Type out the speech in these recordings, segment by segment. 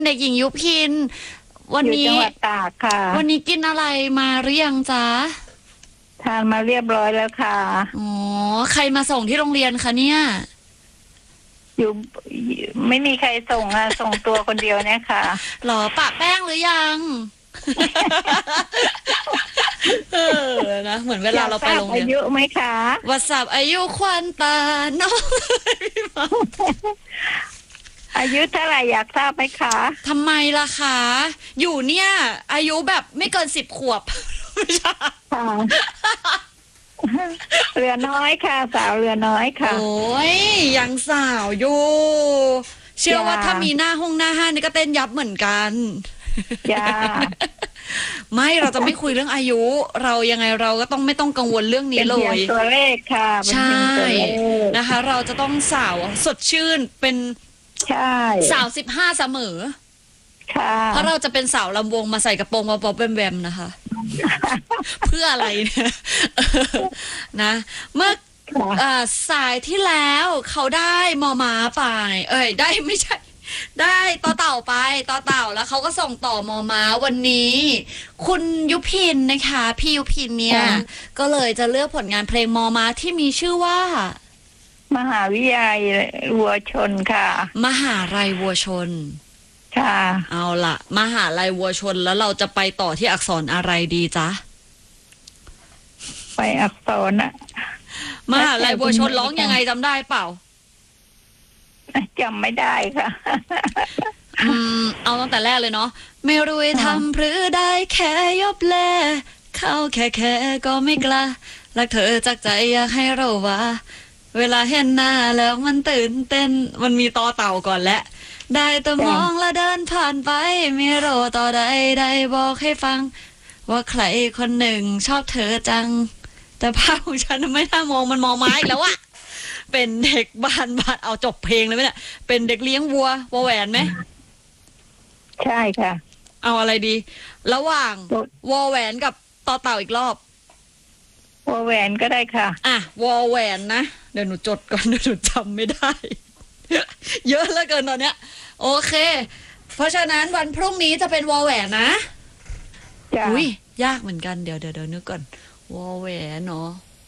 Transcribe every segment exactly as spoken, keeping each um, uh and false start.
เด็กหญิงยุพินวันอยู่นี้จังหวัดตากค่ะวันนี้กินอะไรมาหรือยังจ๊ะทานมาเรียบร้อยแล้วค่ะอ๋อใครมาส่งที่โรงเรียนคะเนี่ยอยู่ไม่มีใครส่งอ่ะส่งตัวคนเดียวเนี่ยค่ะหรอปะแป้งหรือยังเออนะเหมือนเวลาเราไปโรงเรียนอายุไหมคะวัดสับอายุควันตาน้องอายุเท่าไหร่อยากทราบไหมคะทำไมล่ะคะอยู่เนี่ยอายุแบบไม่เกินสิบขวบไม่ใช่ค่ะเรือน้อยค่ะสาวเรือน้อยค่ะโอ้ยยังสาวอยู่เชื่อว่าถ้ามีหน้าห้องหน้าห้านนี่ก็เต้นยับเหมือนกันจ้าไม่เราจะไม่คุยเรื่องอายุเรายังไงเราก็ต้องไม่ต้องกังวลเรื่องนี้เลยเป็นตัวเลขค่ะใช่นะคะเราจะต้องสาวสดชื่นเป็นใช่สาวสิบห้าเสมอค่ะเพราะเราจะเป็นสาวลำวงมาใส่กระโปรงมาป๊อปแวมๆนะคะเพื่ออะไรเนี่ยนะเมื่อสายที่แล้วเขาได้มอม้าไปเอ้ยได้ไม่ใช่ได้ต่อเต่าไปต่อเต่าแล้วเขาก็ส่งต่อมอม้าวันนี้คุณยุพินนะคะพี่ยุพินเนี่ยก็เลยจะเลือกผลงานเพลงมอม้าที่มีชื่อว่ามหาวิทยาลัยวัวชนค่ะมหาลัยวัวชนค่ะเอาล่ะมหาลัยวัวชนแล้วเราจะไปต่อที่อักษรอะไรดีจ๊ะไปอักษรอะมหาลัยวัวชนร้องยังไงจำได้เปล่าจำไม่ได้ค่ะอืมเอาตั้งแต่แรกเลยเนาะไม่รู้ทำหรือได้แค่ยบแลเข้าแค่แค่ก็ไม่กล้ารักเธอจากใจอยากให้เราว่าเวลาเห็นหน้าแล้วมันตื่นเต้นมันมีต่อเต่าก่อนและได้แต่มองและเดินผ่านไปไม่รู้ต่อใดใดบอกให้ฟังว่าใครคนหนึ่งชอบเธอจังแต่ภาพของฉันไม่น่ามองมันมองไม้แล้วอะเป็นเด็กบ้านบ้านเอาจบเพลงเลยไหมเนี่ยเป็นเด็กเลี้ยงวัววัวแหวนไหมใช่ค่ะเอาอะไรดีระหว่างวอแหวนกับต่อเต่าอีกรอบวอแหวนก็ได้ค่ะอ่ะวอแหวนนะเดี๋ยวหนูจดก่อนเดี๋ยวหนูจำไม่ได้เยอะเหลือเกินตอนเนี้ยโอเคเพราะฉะนั้นวันพรุ่งนี้จะเป็นวอแหวนนะจ้ะอุ้ยยากเหมือนกันเดี๋ยวเดี๋ยวเดี๋ยวนึกก่อนวอแหวนเนาะ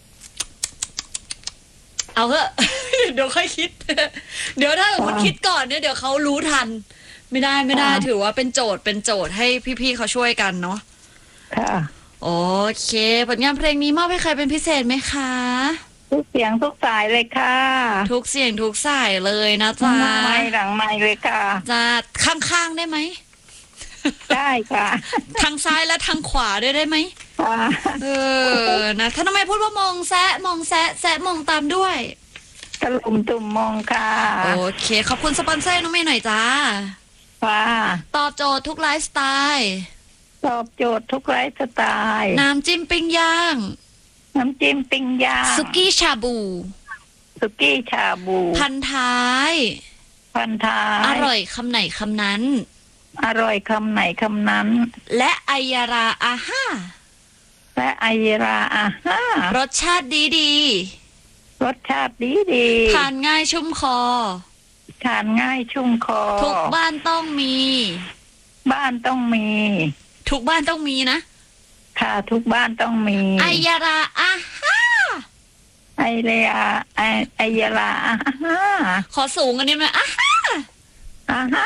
เอาเถอะเดี๋ยวค่อยคิดเดี๋ยวถ้าคนคิดก่อนเนี่ยเดี๋ยวเขารู้ทันไม่ได้ไม่ได้ถือว่าเป็นโจทย์เป็นโจทย์ให้พี่ๆเขาช่วยกันเนาะค่ะโอเคผลงานเพลงนี้มอบให้ใครเป็นพิเศษไหมคะทุกเสียงทุกสายเลยค่ะทุกเสียงทุกสายเลยนะจ๊ะหน้าไม้หลังไม้เลยค่ะจะข้างๆได้ไหมได้ค่ะทางซ้ายและทางขวาด้วยได้ไหมค่ะเออนะถ้าทำไมพูดว่ามองแซะมองแซะแซะมองตามด้วยตะลุ่มตุ่มมองค่ะโอเคขอบคุณสปอนเซอร์น้องเมย์หน่อยจ้าค่ะตอบโจทย์ทุกไลฟ์สไตล์ตอบโจทย์ทุกไลฟ์สไตล์น้ำจิ้มปิ้งย่างน้ำจิ้มปิ้งย่างสุกี้ชาบูสุกี้ชาบูพันท้ายพันท้ายอร่อยคำไหนคำนั้นอร่อยคำไหนคำนั้นและไอยาราอาห้าและไอราอาห้ารสชาติดีดีรสชาติดีดีทานง่ายชุ่มคอทานง่ายชุ่มคอทุกบ้านต้องมีบ้านต้องมีทุกบ้านต้องมีนะค่ะทุกบ้านต้องมีไอยาราอาห้าไอเรียไอไอยาราอาห้าขอสูงกันนิดไหมอาห้าอาห้า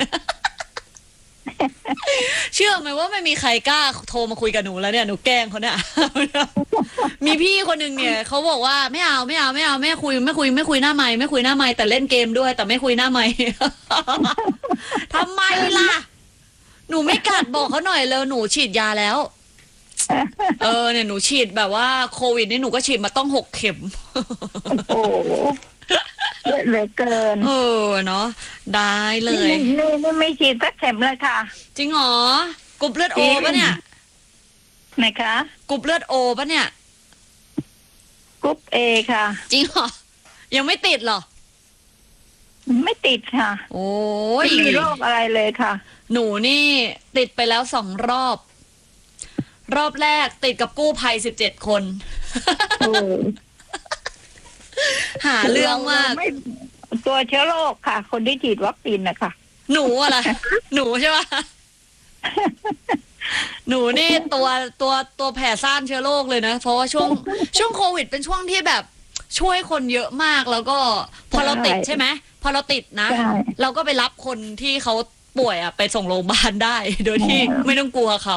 เชื่อไหมว่าไม่มีใครกล้าโทรมาคุยกับหนูแล้วเนี่ยหนูแกล้งเขาเนี่ยมีพี่คนหนึ่งเนี่ยเขาบอกว่าไม่เอาไม่เอาไม่เอาไม่คุยไม่คุยไม่คุยหน้าไมค์ไม่คุยหน้าไมค์แต่เล่นเกมด้วยแต่ไม่คุยหน้าไมค์ทำไมล่ะหนูไม่กัดบอกเขาหน่อยเลยหนูฉีดยาแล้วเออเนี่ยหนูฉีดแบบว่าโควิดนี่หนูก็ฉีดมาต้องหกเข็มโอ้เยอะเหลือเกินเออเนาะได้เลยนี่นี่ไม่ฉีดสักเข็มเลยค่ะจริงเหรอกรุ๊ปเลือดโอปะเนี่ยไหนคะกรุ๊ปเลือดโอปะเนี่ยกรุ๊ปเอค่ะจริงเหรอยังไม่ติดเหรอไม่ติดค่ะโอ้ยไม่มีโรคอะไรเลยค่ะหนูนี่ติดไปแล้วสองรอบรอบแรกติดกับกู้ภัยสิบเจ็ดคนหาเรื่องมากตัวเชื้อโรคค่ะคนที่ฉีดวัคซีนนะคะหนูอะไรหนูใช่ปะหนูนี่ตัวตัวตัวแผ่ซ่านเชื้อโรคเลยนะเพราะว่าช่วงช่วงโควิดเป็นช่วงที่แบบช่วยคนเยอะมากแล้วก็พอเราติดใช่ไหมพอเราติดนะเราก็ไปรับคนที่เขาป่วยอะไปส่งโรงพยาบาลได้ โดยที่ไม่ต้องกลัวเขา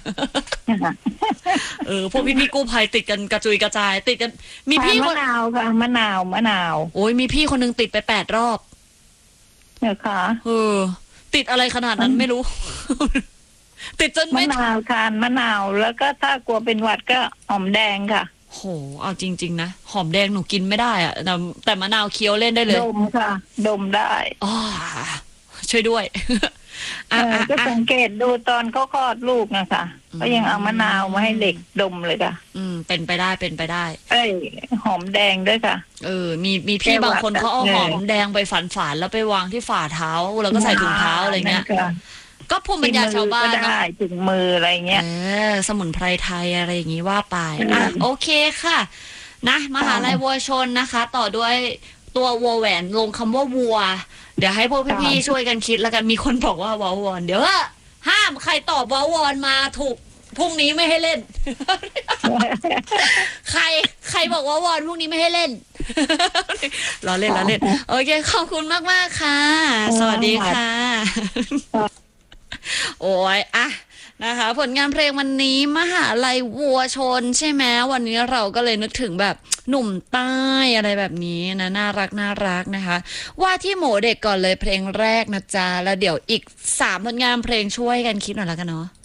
เออพวกพี่พี่กู้ภัยติดกันกระจุยกระจายติดกันมีพี่คมะนนาวค่ะมะนาวมะนาวโอ้ยมีพี่คนนึงติดไปแปดรอบเหรอคะเออติดอะไรขนาดนั้นไม่รู้ ติดจนมะไม่นาวทานมะนาวแล้วก็ถ้ากลัวเป็นหวัดก็หอมแดงค่ะโหเอาจริงๆนะหอมแดงหนูกินไม่ได้อะแต่แต่มะนาวเคี้ยวเล่นได้เลยดมค่ะ ดมได้อ๋อช่วยด้วยเออ่ะออ่ะก็อ่ะสังเกตดูตอนเขาคลอดลูกนะคะอืมก็ยังเอามะนาวมาให้เด็กดมเลยค่ะอืมเป็นไปได้เป็นไปได้เอ้ยหอมแดงด้วยค่ะเออ มีมีพี่บางคนเขาเอาหอมแดงไปฝานฝานๆแล้วไปวางที่ฝ่าเท้าแล้วก็ใส่ถุงเท้าอะไรเงี้ยนั่นค่ะก็ภูมิปัญญาชาวบ้านที่มือก็เนอะได้ถึงมืออะไรเงี้ยเออสมุนไพรไทยอะไรอย่างงี้ว่าไปอ่ะโอเคค่ะ นะมหาลัยวัวชนนะคะ ต่อด้วยตัววัวแหวนลงคำว่าวัว เดี๋ยวให้พวกพี่ๆช่วยกันคิดแล้วกันมีคนบอกว่าวอวอนเดี๋ยวว่าห้ามใครตอบวอวอนมาถูกพรุ่งนี้ไม่ให้เล่น ใครใครบอกว่าวอนพรุ่งนี้ไม่ให้เล่น ล้อเล่นล้อเล่นโอเคขอบคุณมากมากๆค่ะ สวัสดีค่ะ โอ้ยอะนะคะผลงานเพลงวันนี้มหาลัยวัวชนใช่ไหมวันนี้เราก็เลยนึกถึงแบบหนุ่มใต้อะไรแบบนี้นะน่ารักน่ารักนะคะ ว่าที่หมูเด็กก่อนเลยเพลงแรกนะจ๊ะแล้วเดี๋ยวอีกสามผลงานเพลงช่วยกันคิดหน่อยแล้วกันเนาะ